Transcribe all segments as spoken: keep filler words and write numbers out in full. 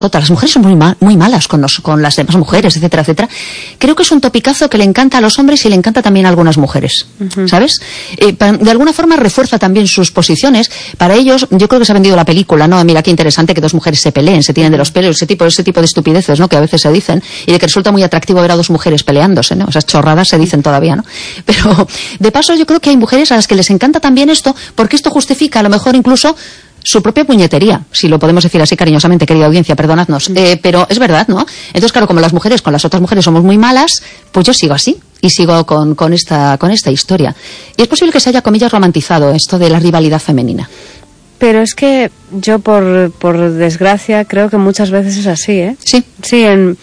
Las mujeres son muy, mal, muy malas con, los, con las demás mujeres, etcétera, etcétera. Creo que es un topicazo que le encanta a los hombres y le encanta también a algunas mujeres, uh-huh. ¿sabes? Eh, pa, de alguna forma refuerza también sus posiciones. Para ellos, yo creo que se ha vendido la película, ¿no? Mira qué interesante que dos mujeres se peleen, se tienen de los pelos, ese tipo, ese tipo de estupideces, ¿no? Que a veces se dicen, y de que resulta muy atractivo ver a dos mujeres peleándose, ¿no? Esas chorradas se dicen todavía, ¿no? Pero, de paso, yo creo que hay mujeres a las que les encanta también esto, porque esto justifica a lo mejor incluso su propia puñetería, si lo podemos decir así cariñosamente, querida audiencia, perdonadnos, eh, pero es verdad, ¿no? Entonces, claro, como las mujeres con las otras mujeres somos muy malas, pues yo sigo así, y sigo con, con esta, con esta historia. Y es posible que se haya, comillas, romantizado esto de la rivalidad femenina. Pero es que yo, por, por desgracia, creo que muchas veces es así, ¿eh? Sí. Sí, en,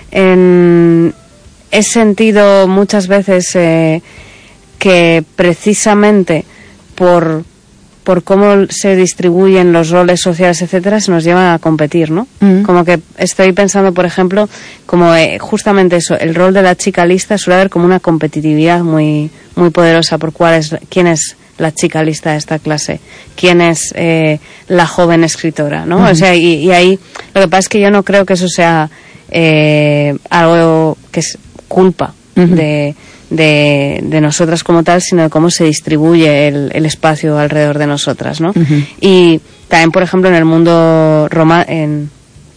en he sentido muchas veces eh, que precisamente por... por cómo se distribuyen los roles sociales, etcétera, se nos llevan a competir, ¿no? Mm. Como que estoy pensando, por ejemplo, como eh, justamente eso, el rol de la chica lista suele haber como una competitividad muy muy poderosa por cuál es, quién es la chica lista de esta clase, quién es eh, la joven escritora, ¿no? Mm. O sea, y, y ahí lo que pasa es que yo no creo que eso sea eh, algo que es culpa mm-hmm. de... De, de nosotras como tal, sino de cómo se distribuye el, el espacio alrededor de nosotras, ¿no? Uh-huh. Y también, por ejemplo, en el mundo roma, en...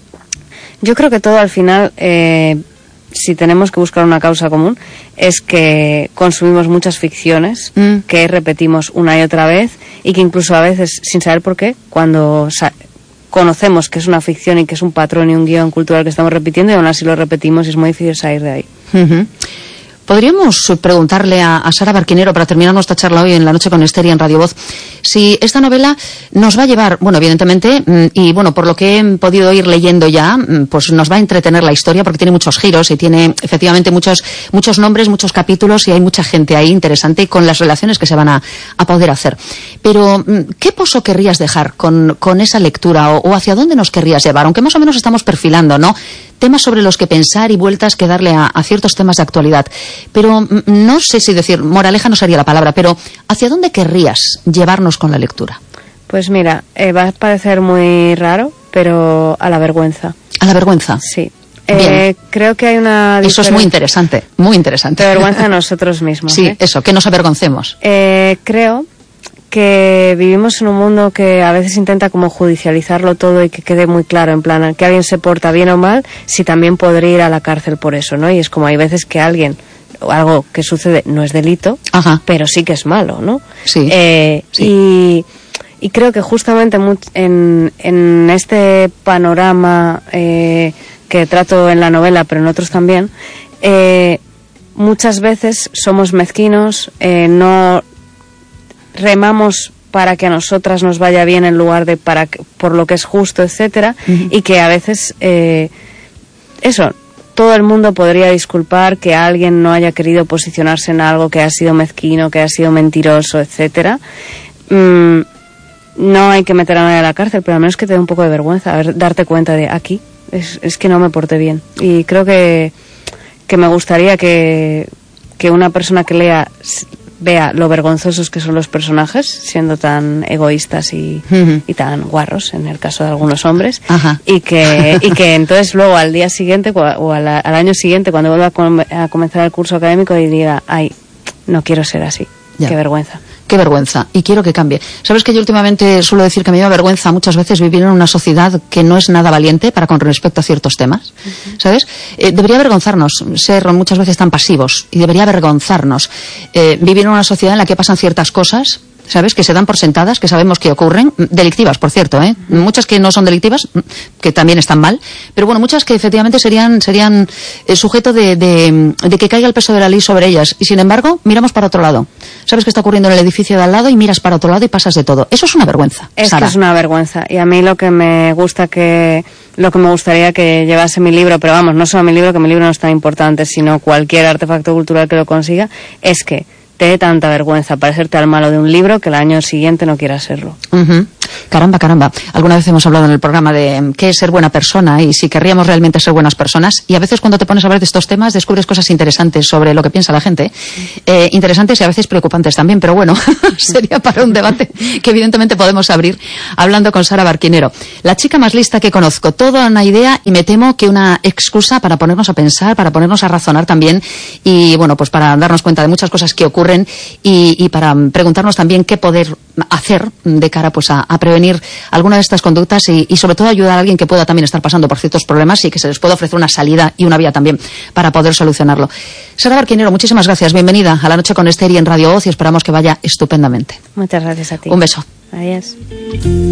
yo creo que todo al final, eh, si tenemos que buscar una causa común, es que consumimos muchas ficciones mm. que repetimos una y otra vez, y que incluso a veces, sin saber por qué, cuando sa- conocemos que es una ficción y que es un patrón y un guión cultural que estamos repitiendo, y aún así lo repetimos, y es muy difícil salir de ahí. Uh-huh. Podríamos preguntarle a, a Sara Barquinero, para terminar nuestra charla hoy en La Noche con Esteria en Radio Voz, si esta novela nos va a llevar, bueno, evidentemente, y bueno, por lo que he podido ir leyendo ya, pues nos va a entretener la historia, porque tiene muchos giros y tiene efectivamente muchos muchos nombres, muchos capítulos, y hay mucha gente ahí interesante con las relaciones que se van a, a poder hacer. Pero, ¿qué pozo querrías dejar con, con esa lectura, o, o hacia dónde nos querrías llevar? Aunque más o menos estamos perfilando, ¿no?, temas sobre los que pensar y vueltas que darle a, a ciertos temas de actualidad. Pero m- no sé si decir, moraleja no sería la palabra, pero ¿hacia dónde querrías llevarnos con la lectura? Pues mira, eh, va a parecer muy raro, pero a la vergüenza. ¿A la vergüenza? Sí. Eh, creo que hay una Eso es muy interesante, muy interesante. De vergüenza a nosotros mismos. Sí, ¿eh? eso, que nos avergoncemos. Eh, creo que vivimos en un mundo que a veces intenta como judicializarlo todo y que quede muy claro, en plan, que alguien se porta bien o mal, si también podría ir a la cárcel por eso, ¿no? Y es como hay veces que alguien, o algo que sucede no es delito, Ajá. pero sí que es malo, ¿no? Sí. Eh, sí. Y, y creo que justamente en, en este panorama eh, que trato en la novela, pero en otros también, eh, muchas veces somos mezquinos, eh, no remamos para que a nosotras nos vaya bien en lugar de para que, por lo que es justo, etcétera, uh-huh. y que a veces eh, eso, todo el mundo podría disculpar que alguien no haya querido posicionarse en algo, que ha sido mezquino, que ha sido mentiroso, etcétera. Mm, no hay que meter a nadie a la cárcel, pero al menos que te dé un poco de vergüenza, a ver, darte cuenta de aquí es, es que no me porté bien. Y creo que que me gustaría que que una persona que lea vea lo vergonzosos que son los personajes, siendo tan egoístas y, uh-huh. y tan guarros, en el caso de algunos hombres, Ajá. y que y que entonces luego al día siguiente o al, al año siguiente, cuando vuelva a, com- a comenzar el curso académico, y diga, ay, no quiero ser así, ya. Qué vergüenza. Qué vergüenza, y quiero que cambie. ¿Sabes que yo últimamente suelo decir que me da vergüenza muchas veces vivir en una sociedad que no es nada valiente para con respecto a ciertos temas? Uh-huh. ¿Sabes? Eh, debería avergonzarnos ser muchas veces tan pasivos, y debería avergonzarnos eh, vivir en una sociedad en la que pasan ciertas cosas, ¿sabes?, que se dan por sentadas, que sabemos que ocurren, delictivas, por cierto, ¿eh? Uh-huh. Muchas que no son delictivas, que también están mal, pero bueno, muchas que efectivamente serían serían eh, sujeto de, de, de que caiga el peso de la ley sobre ellas, y sin embargo, miramos para otro lado. ¿Sabes qué está ocurriendo en el edificio de al lado y miras para otro lado y pasas de todo? Eso es una vergüenza, Es Sara. que es una vergüenza, y a mí lo que me gusta que lo que me gustaría que llevase mi libro, pero vamos, no solo mi libro, que mi libro no es tan importante, sino cualquier artefacto cultural que lo consiga, es que te dé tanta vergüenza parecerte al malo de un libro que el año siguiente no quiera serlo. Uh-huh. Caramba, caramba. Alguna vez hemos hablado en el programa de qué es ser buena persona y si querríamos realmente ser buenas personas. Y a veces cuando te pones a hablar de estos temas descubres cosas interesantes sobre lo que piensa la gente. Eh, interesantes y a veces preocupantes también. Pero bueno, sería para un debate que evidentemente podemos abrir hablando con Sara Barquinero. La chica más lista que conozco. Toda una idea y me temo que una excusa para ponernos a pensar, para ponernos a razonar también. Y bueno, pues para darnos cuenta de muchas cosas que ocurren y, y para preguntarnos también qué poder hacer de cara pues a, a prevenir alguna de estas conductas y, y sobre todo ayudar a alguien que pueda también estar pasando por ciertos problemas y que se les pueda ofrecer una salida y una vía también para poder solucionarlo. Sara Barquinero, muchísimas gracias. Bienvenida a La Noche con Ester y en Radio Voz y esperamos que vaya estupendamente. Muchas gracias a ti. Un beso. Adiós.